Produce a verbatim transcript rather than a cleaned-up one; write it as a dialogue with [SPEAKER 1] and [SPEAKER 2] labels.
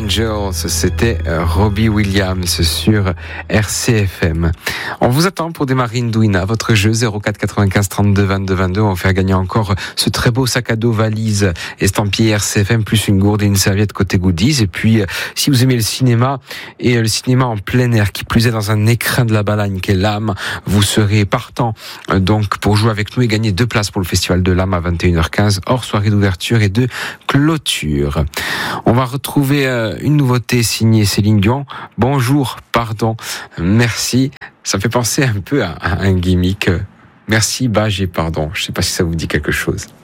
[SPEAKER 1] Angels, c'était Robbie Williams sur R C F M. On vous attend pour démarrer Indouina, votre jeu zéro quatre quatre-vingt-quinze trente-deux vingt-deux vingt-deux. On va faire gagner encore ce très beau sac à dos valise estampillé R C F M, plus une gourde et une serviette côté goodies. Et puis, si vous aimez le cinéma, et le cinéma en plein air, qui plus est dans un écrin de la Balagne qu'est l'A M, vous serez partant donc pour jouer avec nous et gagner deux places pour le Festival de l'A M à vingt et une heures quinze, hors soirée d'ouverture et de clôture. On va retrouver une nouveauté signée Céline Dion. Bonjour, pardon, merci. Ça me fait penser un peu à un gimmick. Merci, bah j'ai pardon. Je sais pas si ça vous dit quelque chose.